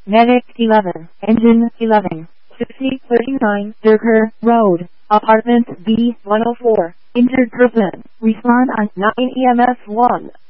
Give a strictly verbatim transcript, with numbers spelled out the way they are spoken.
Medic eleven, Engine eleven, sixty thirty-nine, Durker Road, Apartment B one oh four, injured person, respond on nine E M S one.